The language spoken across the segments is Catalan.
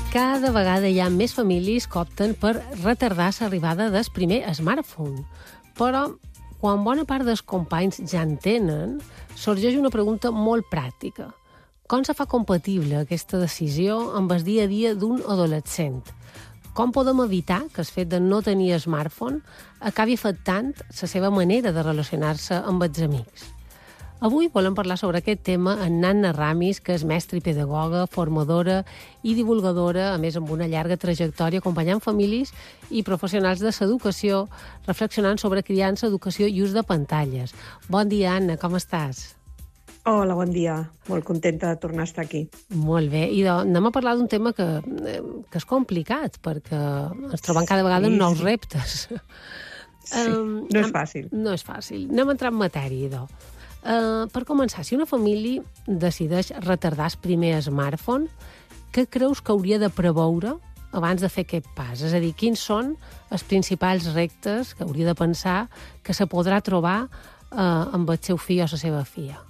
Cada vegada hi ha més famílies que opten per retardar l'arribada del primer smartphone. Però, quan bona part dels companys ja en tenen, sorgeix una pregunta molt pràctica. Com se fa compatible aquesta decisió amb el dia a dia d'un adolescent? Com podem evitar que el fet de no tenir smartphone acabi afectant la seva manera de relacionar-se amb els amics? Avui volem parlar sobre aquest tema amb Nanna Ramis, que és mestra i pedagoga, formadora i divulgadora, a més amb una llarga trajectòria acompanyant famílies i professionals de l'educació, reflexionant sobre criança, educació i ús de pantalles. Bon dia, Anna, com estàs? Hola, bon dia. Molt contenta de tornar a estar aquí. Molt bé. I anem a parlar d'un tema que és complicat, perquè ens trobem cada vegada amb nous reptes. Sí, no és fàcil. No és fàcil. Anem a entrar en matèria, idò. Per començar, si una família decideix retardar el primer smartphone, què creus que hauria de preveure abans de fer aquest pas? És a dir, quins són els principals reptes que hauria de pensar que se podrà trobar amb el seu fill o la seva filla?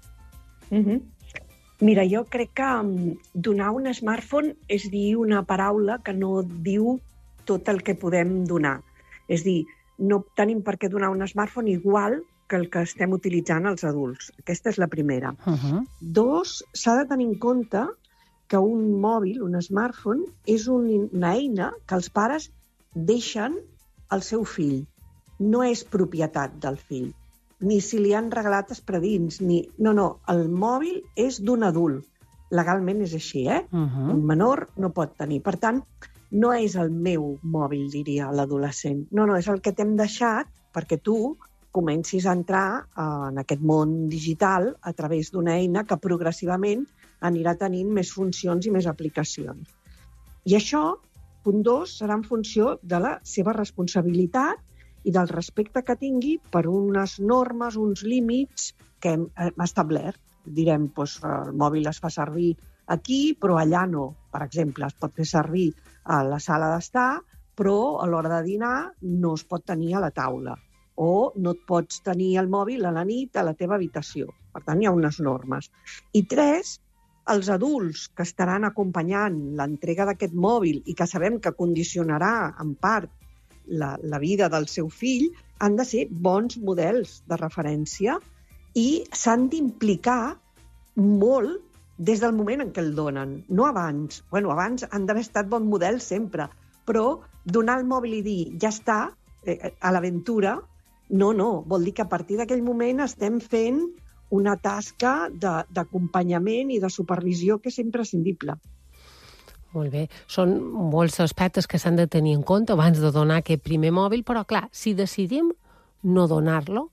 Mira, jo crec que donar un smartphone és dir una paraula que no diu tot el que podem donar. És dir, no tenim per què donar un smartphone igual que el que estem utilitzant els adults. Aquesta és la primera. Dos, s'ha de tenir en compte que un mòbil, un smartphone, és una eina que els pares deixen al seu fill. No és propietat del fill, ni si li han regalat espredins, ni... No, el mòbil és d'un adult. Legalment és així, Un menor no pot tenir. Per tant, no és el meu mòbil, diria l'adolescent. No, és el que t'hem deixat perquè tu comencis a entrar en aquest món digital a través d'una eina que progressivament anirà tenint més funcions i més aplicacions. I això, punt 2, serà en funció de la seva responsabilitat i del respecte que tingui per unes normes, uns límits que hem establert. Direm, el mòbil es fa servir aquí, però allà no. Per exemple, es pot fer servir a la sala d'estar, però a l'hora de dinar no es pot tenir a la taula. O no et pots tenir el mòbil a la nit a la teva habitació. Per tant, hi ha unes normes. I 3, els adults que estaran acompanyant l'entrega d'aquest mòbil i que sabem que condicionarà en part la vida del seu fill, han de ser bons models de referència i s'han d'implicar molt des del moment en què el donen, no abans. Abans han d'haver estat bon model sempre, però donar el mòbil i dir ja està, a l'aventura, no, vol dir que a partir d'aquell moment estem fent una tasca d'acompanyament i de supervisió que és imprescindible. Molt bé. Són molts aspectes que s'han de tenir en compte abans de donar aquest primer mòbil, però clar, si decidim no donar-lo,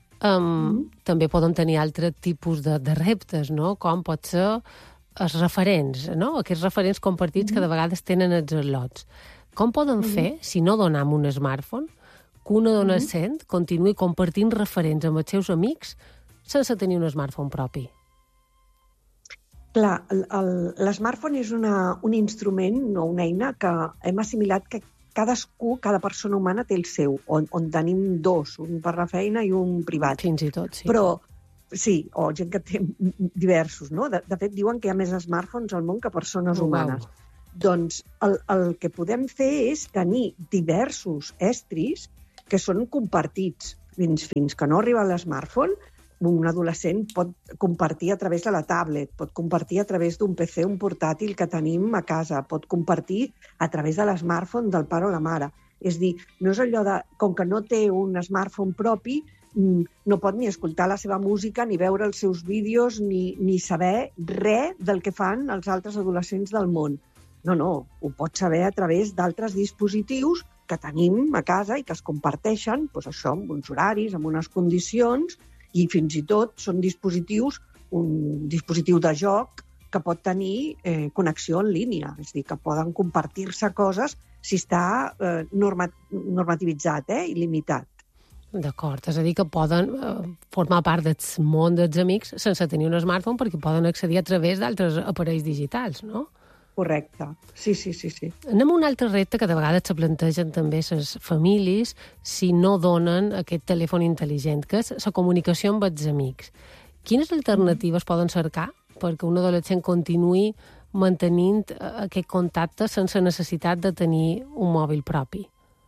també podem tenir altres tipus de reptes, no? Com pot ser els referents, no? Aquests referents compartits que de vegades tenen els lots. Com podem fer, si no donem un smartphone, que un adolescent continuï compartint referents amb els seus amics sense tenir un smartphone propi? Clar, l'smartphone és un instrument o una eina que hem assimilat que cada persona humana té el seu, on tenim dos, un per la feina i un privat. Fins i tot, sí. Però, sí, o gent que té diversos, no? De fet, diuen que hi ha més smartphones al món que persones humanes. Doncs el que podem fer és tenir diversos estris que són compartits. Fins que no arriba l'smartphone, un adolescent pot compartir a través de la tablet, pot compartir a través d'un PC, un portàtil que tenim a casa, pot compartir a través de l'smartphone del pare o la mare. És dir, no és allò de, com que no té un smartphone propi, no pot ni escoltar la seva música, ni veure els seus vídeos, ni saber res del que fan els altres adolescents del món. No, ho pot saber a través d'altres dispositius que tenim a casa i que es comparteixen, això, amb uns horaris, amb unes condicions, i fins i tot són dispositius, un dispositiu de joc que pot tenir connexió en línia, és a dir, que poden compartir-se coses si està normativitzat i limitat. D'acord, és a dir, que poden formar part del món dels amics sense tenir un smartphone perquè poden accedir a través d'altres aparells digitals, no? Correcte, sí. Anem a un altre repte que de vegades se plantegen també les famílies si no donen aquest telèfon intel·ligent, que és la comunicació amb els amics. Quines alternatives poden cercar perquè un adolescent continuï mantenint aquest contacte sense necessitat de tenir un mòbil propi?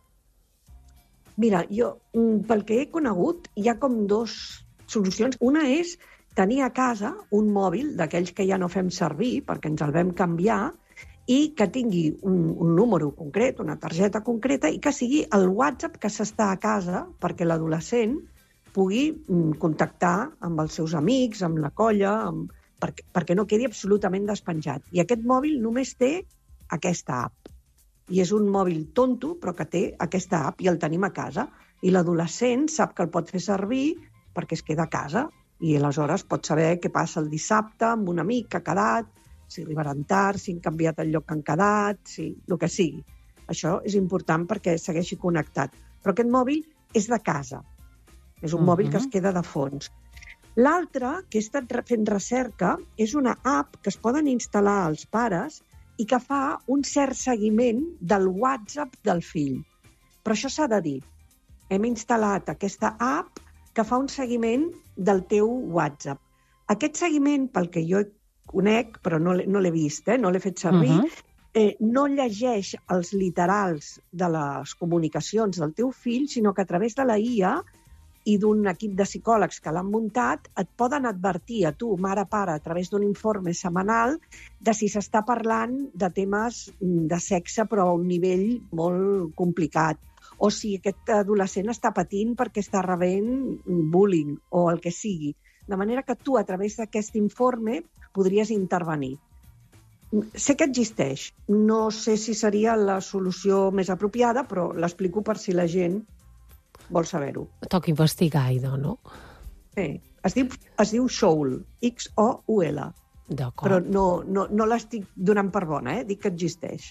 Mira, jo, pel que he conegut, hi ha com dues solucions. Una és tenir a casa un mòbil d'aquells que ja no fem servir perquè ens el vam canviar i que tingui un número concret, una targeta concreta, i que sigui el WhatsApp que s'està a casa perquè l'adolescent pugui contactar amb els seus amics, amb la colla, perquè no quedi absolutament despenjat. I aquest mòbil només té aquesta app. I és un mòbil tonto, però que té aquesta app i el tenim a casa. I l'adolescent sap que el pot fer servir perquè es queda a casa i aleshores pot saber què passa el dissabte amb un amic que ha quedat, si arribaran tard, si han canviat el lloc que han quedat, si el que sigui. Això és important perquè segueixi connectat. Però aquest mòbil és de casa. És un mòbil que es queda de fons. L'altre, que he estat fent recerca, és una app que es poden instal·lar els pares i que fa un cert seguiment del WhatsApp del fill. Però això s'ha de dir. Hem instal·lat aquesta app que fa un seguiment del teu WhatsApp. Aquest seguiment, pel que jo conec, però no l'he vist, no l'he fet servir, no llegeix els literals de les comunicacions del teu fill, sinó que a través de la IA i d'un equip de psicòlegs que l'han muntat, et poden advertir a tu, mare-pare, a través d'un informe setmanal, de si s'està parlant de temes de sexe, però a un nivell molt complicat, o si aquest adolescent està patint perquè està rebent bullying, o el que sigui. De manera que tu, a través d'aquest informe, podries intervenir. Sé que existeix. No sé si seria la solució més apropiada, però l'explico per si la gent vol saber-ho. Toca investigar, idò, no? Es diu Xoul, Xoul. D'acord. Però no l'estic donant per bona, dic que existeix.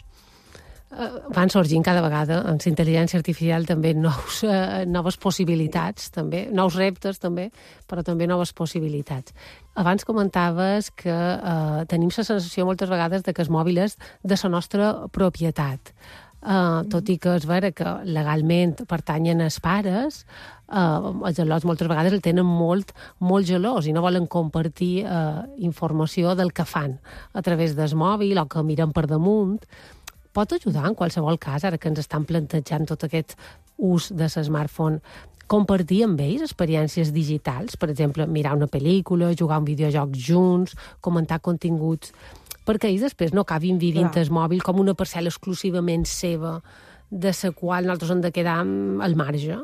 Van sorgint cada vegada amb la intel·ligència artificial també noves possibilitats, també, nous reptes també, però també noves possibilitats. Abans comentaves que tenim la sensació moltes vegades de que el mòbil és de la nostra propietat. Tot i que és vera que legalment pertanyen als pares, els gelós moltes vegades el tenen molt gelós i no volen compartir informació del que fan a través del mòbil o que miren per damunt. Pot ajudar en qualsevol cas, ara que ens estan plantejant tot aquest ús de l'smartphone, compartir amb ells experiències digitals, per exemple, mirar una pel·lícula, jugar un videojoc junts, comentar continguts, perquè ells després no acabin vivint el mòbil com una parcel·la exclusivament seva, de la qual nosaltres hem de quedar al marge.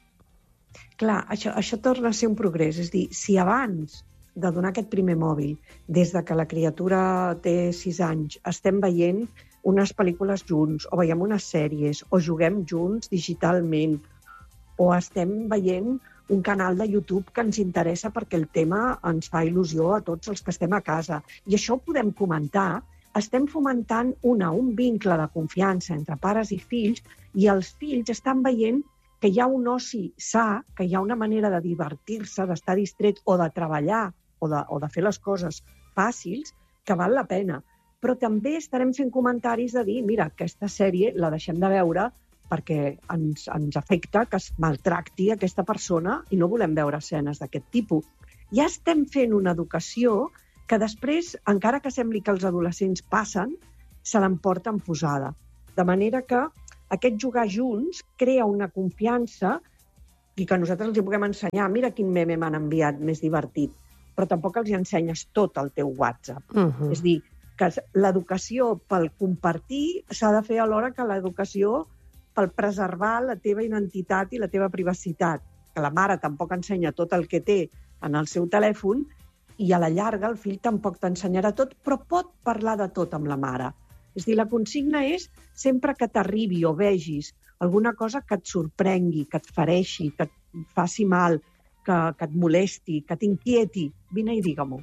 Clar, això torna a ser un progrés. És dir, si abans de donar aquest primer mòbil, des de que la criatura té 6 anys, estem veient unes pel·lícules junts, o veiem unes sèries, o juguem junts digitalment, o estem veient un canal de YouTube que ens interessa perquè el tema ens fa il·lusió a tots els que estem a casa. I això ho podem comentar. Estem fomentant un vincle de confiança entre pares i fills, i els fills estan veient que hi ha un oci sa, que hi ha una manera de divertir-se, d'estar distret, o de treballar, o de fer les coses fàcils, que val la pena. Però també estarem fent comentaris de dir, mira, aquesta sèrie la deixem de veure perquè ens afecta que es maltracti aquesta persona i no volem veure escenes d'aquest tipus. Ja estem fent una educació que després, encara que sembli que els adolescents passen, se l'emporten posada. De manera que aquest jugar junts crea una confiança i que nosaltres els puguem ensenyar, mira quin meme m'han enviat més divertit, però tampoc els ensenyes tot el teu WhatsApp. És dir, que l'educació pel compartir s'ha de fer alhora que l'educació pel preservar la teva identitat i la teva privacitat. Que la mare tampoc ensenya tot el que té en el seu telèfon i a la llarga el fill tampoc t'ensenyarà tot, però pot parlar de tot amb la mare. És a dir, la consigna és sempre que t'arribi o vegis alguna cosa que et sorprengui, que et fereixi, que et faci mal, que et molesti, que t'inquieti, vine i digue-m'ho.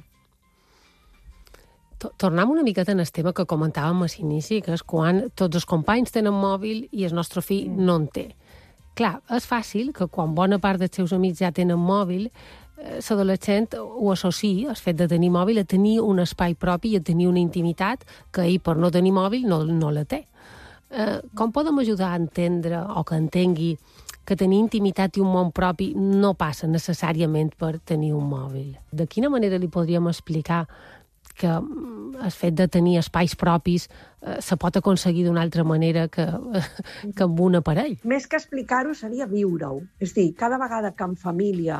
Tornem una miqueta en el tema que comentàvem a l'inici, que és quan tots els companys tenen mòbil i el nostre fill no en té. Clar, és fàcil que quan bona part dels seus amics ja tenen mòbil, l'adolescent ho associa, el fet de tenir mòbil, a tenir un espai propi i a tenir una intimitat que ell, per no tenir mòbil, no la té. Com podem ajudar a entendre o que entengui que tenir intimitat i un món propi no passa necessàriament per tenir un mòbil? De quina manera li podríem explicar que el fet de tenir espais propis se pot aconseguir d'una altra manera que amb un aparell. Més que explicar-ho seria viure-ho. És a dir, cada vegada que en família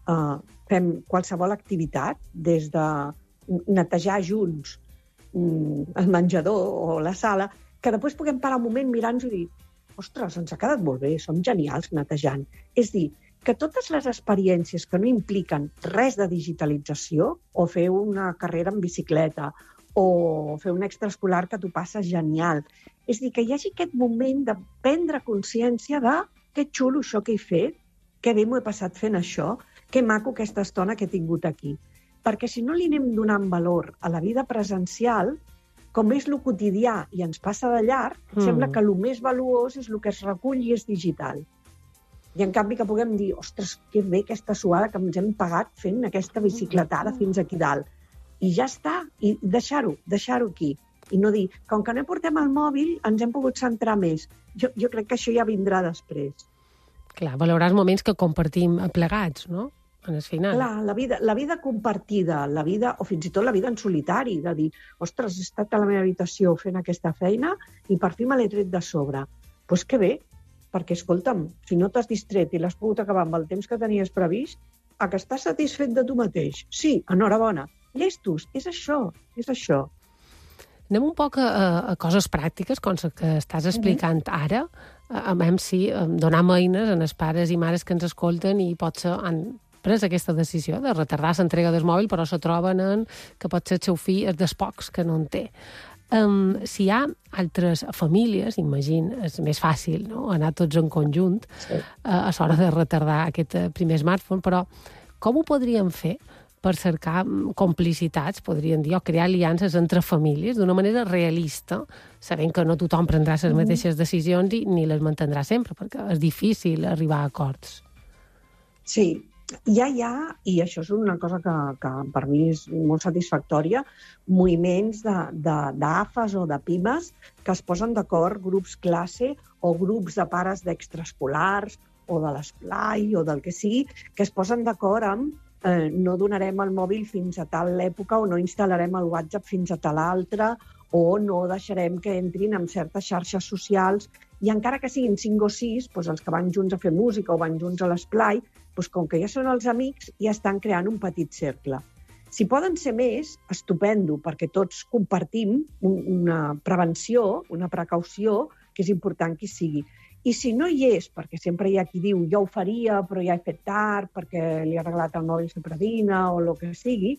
fem qualsevol activitat, des de netejar junts el menjador o la sala, que després puguem parar un moment, mirar-nos i dir ostres, ens ha quedat molt bé, som genials netejant. És dir, que totes les experiències que no impliquen res de digitalització, o fer una carrera en bicicleta, o fer un extraescolar que t'ho passes genial, és dir, que hi hagi aquest moment de prendre consciència de que xulo això que he fet, que bé m'ho he passat fent això, que maco aquesta estona que he tingut aquí. Perquè si no li anem donant valor a la vida presencial, com és lo quotidià i ens passa de llarg, sembla que el més valuós és el que es recull i és digital. I en canvi que puguem dir, ostres, que bé aquesta suada que ens hem pagat fent aquesta bicicletada fins aquí dalt. I ja està, i deixar-ho aquí. I no dir, com que no portem el mòbil, ens hem pogut centrar més. Jo crec que això ja vindrà després. Clar, valorar els moments que compartim plegats, no? En el final. Clar, la vida compartida, la vida, o fins i tot la vida en solitari, de dir, ostres, he estat a la meva habitació fent aquesta feina i per fi me l'he tret de sobre. Doncs que bé, perquè, escolta'm, si no t'has distret i l'has pogut acabar amb el temps que tenies previst, a que estàs satisfet de tu mateix. Sí, enhorabona. Llestos, és això, és això. Anem un poc a coses pràctiques, com que estàs explicant ara, a veure si donem eines a els pares i mares que ens escolten i potser han pres aquesta decisió de retardar l'entrega del mòbil, però se troben que potser el seu fill és dels pocs que no en té. Si hi ha altres famílies, imagina, és més fàcil, no?, anar tots en conjunt a l'hora de retardar aquest primer smartphone, però com ho podríem fer per cercar complicitats, podríem dir, o crear aliances entre famílies d'una manera realista, sabent que no tothom prendrà les mateixes decisions i ni les mantindrà sempre, perquè és difícil arribar a acords. Sí, ja hi ha, i això és una cosa que per mi és molt satisfactòria, moviments d'AFAs o de pimes que es posen d'acord, grups classe o grups de pares d'extraescolars o de l'esplai o del que sigui, que es posen d'acord amb no donarem el mòbil fins a tal època o no instal·larem el WhatsApp fins a tal altra o no deixarem que entrin en certes xarxes socials i encara que siguin 5 o 6, doncs els que van junts a fer música o van junts a l'esplai, doncs com que ja són els amics, ja estan creant un petit cercle. Si poden ser més, estupendo, perquè tots compartim una prevenció, una precaució, que és important que hi sigui. I si no hi és, perquè sempre hi ha qui diu jo ho faria, però ja he fet tard, perquè li ha regalat el mòbil a Pradina o el que sigui,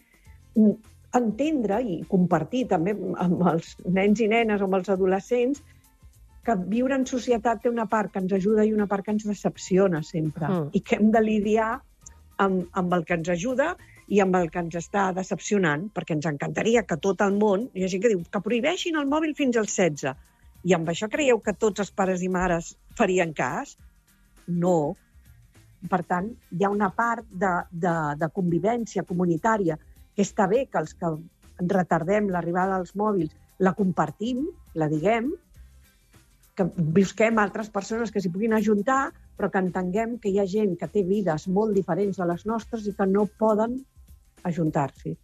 entendre i compartir també amb els nens i nenes o amb els adolescents que viure en societat té una part que ens ajuda i una part que ens decepciona sempre i que hem de lidiar amb el que ens ajuda i amb el que ens està decepcionant, perquè ens encantaria que tot el món, hi ha gent que diu que prohibeixin el mòbil fins als 16. I amb això creieu que tots els pares i mares farien cas? No. Per tant, hi ha una part de convivència comunitària que està bé que els que retardem l'arribada dels mòbils la compartim, la diguem, que busquem altres persones que s'hi puguin ajuntar, però que entenguem que hi ha gent que té vides molt diferents de les nostres i que no poden ajuntar-s'hi.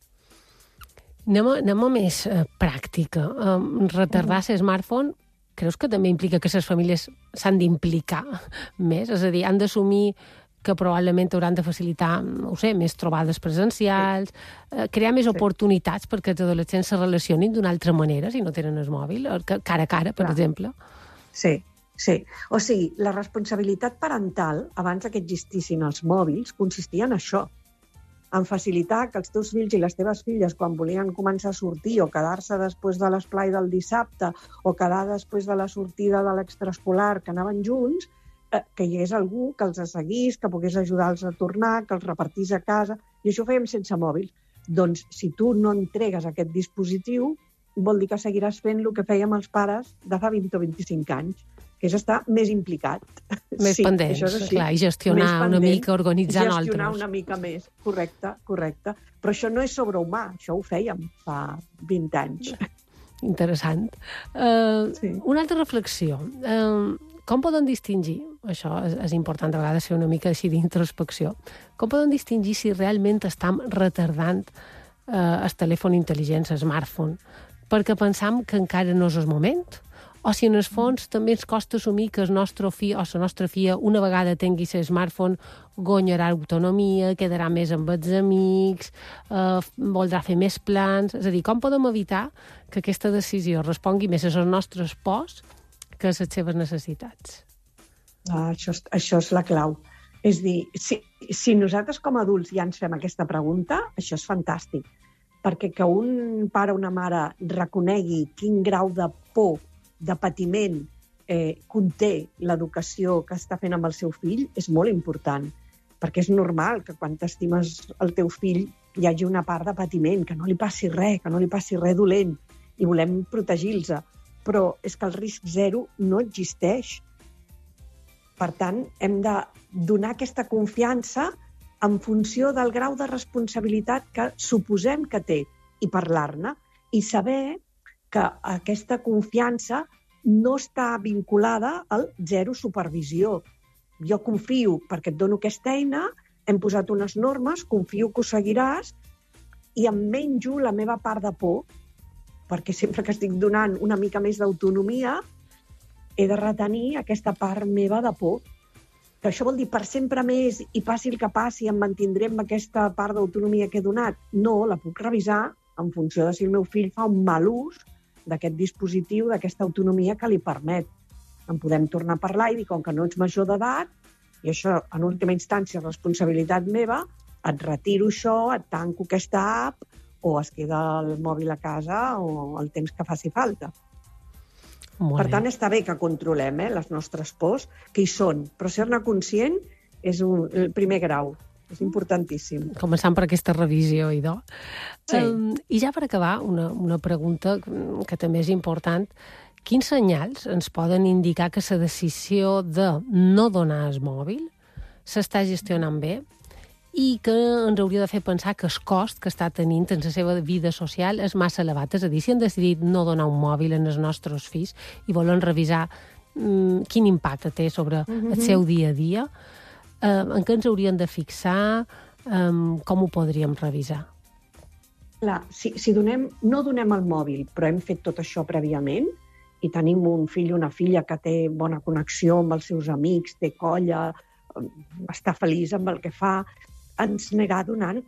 Anem a més pràctica. Retardar smartphone, creus que també implica que les famílies s'han d'implicar més? És a dir, han d'assumir que probablement hauran de facilitar, no ho sé, més trobades presencials, crear més oportunitats perquè els adolescents se relacionin d'una altra manera si no tenen el mòbil, cara a cara, per exemple. Sí. O sigui, la responsabilitat parental, abans que existissin els mòbils, consistia en això, en facilitar que els teus fills i les teves filles, quan volien començar a sortir o quedar-se després de l'esplai del dissabte o quedar després de la sortida de l'extraescolar que anaven junts, que hi hagués algú que els seguís, que pogués ajudar-los a tornar, que els repartís a casa, i això ho fèiem sense mòbils. Doncs si tu no entregues aquest dispositiu, vol dir que seguiràs fent el que fèiem els pares de fa 20 o 25 anys, que és estar més implicat. Més pendents, clar, i gestionar una mica, organitzar nosaltres. Gestionar una mica més, correcte. Però això no és sobrehumà, això ho fèiem fa 20 anys. Interessant. Una altra reflexió. Com poden distingir, això és important a vegades fer una mica així d'introspecció, com poden distingir si realment estem retardant el telèfon intel·ligent, el smartphone, perquè pensam que encara no és el moment, o si en el fons també ens costa assumir que el nostre fill o la nostra filla, una vegada tingui el smartphone, guanyarà autonomia, quedarà més amb els amics, voldrà fer més plans... És a dir, com podem evitar que aquesta decisió respongui més a les nostres pors que a les seves necessitats? Això és la clau. És dir, si nosaltres com a adults ja ens fem aquesta pregunta, això és fantàstic. Perquè que un pare o una mare reconegui quin grau de por, de patiment conté l'educació que està fent amb el seu fill és molt important, perquè és normal que quan t'estimes el teu fill hi hagi una part de patiment, que no li passi res, dolent, i volem protegir-los. Però és que el risc zero no existeix. Per tant, hem de donar aquesta confiança en funció del grau de responsabilitat que suposem que té i parlar-ne i saber que aquesta confiança no està vinculada al zero supervisió. Jo confio perquè et dono aquesta eina, hem posat unes normes, confio que ho seguiràs i em menjo la meva part de por, perquè sempre que estic donant una mica més d'autonomia he de retenir aquesta part meva de por. Que això vol dir per sempre més i passi el que passi em mantindré amb aquesta part d'autonomia que he donat? No, la puc revisar en funció de si el meu fill fa un mal ús d'aquest dispositiu, d'aquesta autonomia que li permet. En podem tornar a parlar i dir, com que no ets major d'edat, i això en última instància és responsabilitat meva, et retiro això, et tanco aquesta app o es queda el mòbil a casa o el temps que faci falta. Per tant, està bé que controlem les nostres pors, que hi són, però ser-ne conscient és el primer grau. És importantíssim. Començant per aquesta revisió, idò. Sí. I ja per acabar, una pregunta que també és important. Quins senyals ens poden indicar que la decisió de no donar el mòbil s'està gestionant bé i que ens hauria de fer pensar que el cost que està tenint en la seva vida social és massa elevat? És a dir, si han decidit no donar un mòbil als nostres fills i volen revisar quin impacte té sobre el seu dia a dia, en què ens hauríem de fixar, com ho podríem revisar? Clar, si no donem el mòbil, però hem fet tot això prèviament, i tenim un fill o una filla que té bona connexió amb els seus amics, té colla, està feliç amb el que fa, ens anirà donant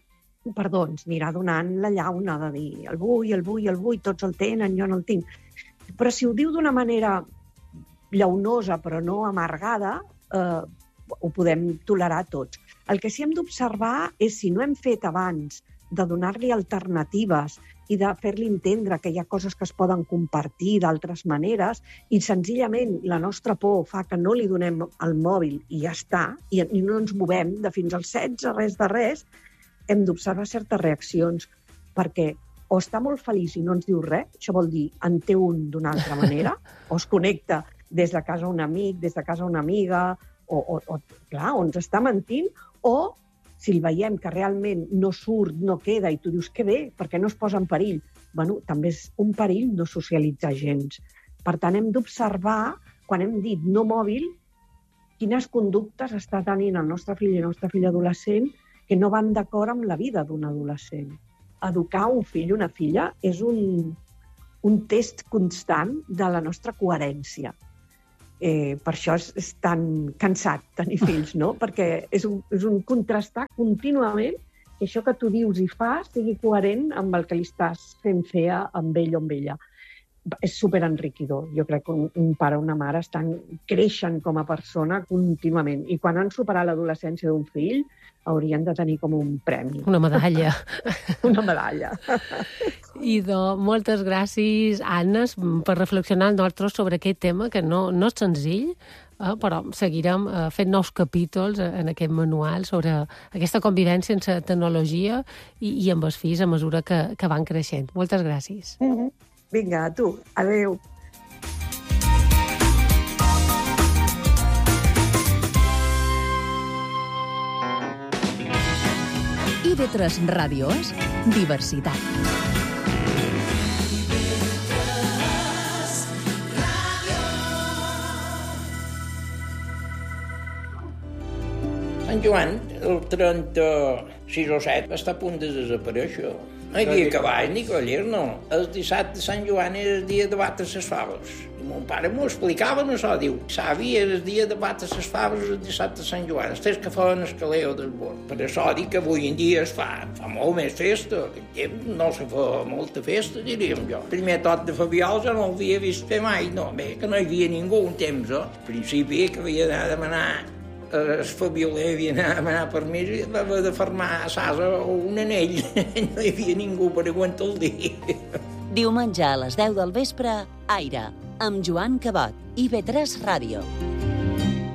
la llauna de dir el vull, tots el tenen, jo no el tinc. Però si ho diu d'una manera llaunosa però no amargada, ho podem tolerar tots. El que sí hem d'observar és si no hem fet abans de donar-li alternatives i de fer-li entendre que hi ha coses que es poden compartir d'altres maneres i senzillament la nostra por fa que no li donem el mòbil i ja està, i no ens movem de fins als 16, res de res, hem d'observar certes reaccions, perquè o està molt feliç i no ens diu res, això vol dir en té un d'una altra manera, o es connecta des de casa un amic, des de casa una amiga, o clar, o ens està mentint, o si el veiem que realment no surt, no queda, i tu dius que bé, perquè no es posa en perill. Bueno, també és un perill no socialitzar gens. Per tant, hem d'observar, quan hem dit no mòbil, quines conductes està tenint el nostre fill i la nostra filla adolescent que no van d'acord amb la vida d'un adolescent. Educar un fill o una filla és un test constant de la nostra coherència. Per això és tan cansat tenir fills, no? Perquè és un contrastar contínuament que això que tu dius i fas sigui coherent amb el que li estàs fent fer amb ell o amb ella. És superenriquidor. Jo crec que un pare o una mare creixen com a persona contínuament. I quan han superat l'adolescència d'un fill, haurien de tenir com un premi. Una medalla. Una medalla. Idò, moltes gràcies, Anna, per reflexionar amb nosaltres sobre aquest tema, que no és senzill, però seguirem fent nous capítols en aquest manual sobre aquesta convivència amb la tecnologia i amb els fills a mesura que van creixent. Moltes gràcies. Vinga, a tu. Adéu. IB3 Ràdio és diversitat. Sant Joan, el 30 6 o 7 està a punt de desaparèixer. No hi havia cavalls ni cavallers, no. El dissabte de Sant Joan era el dia de batre les faves. I mon pare m'ho explicava, això, diu, savi, era el dia de batre les faves el dissabte de Sant Joan, els que feien el caleo del bord. Per això dic que avui en dia es fa molt més festa. No se fa molta festa, diríem jo. Primer tot de Fabiol ja no ho havia vist fer mai, no, bé, que no hi havia ningú un temps, Al principi que havia d'anar a demanar el Fabioler havia d'anar a demanar permís i havia de fermar a Sasa o un anell. No hi havia ningú per aguantar el dia. Diumenge a les 10 del vespre, Aire, amb Joan Cabot, IB3 Ràdio.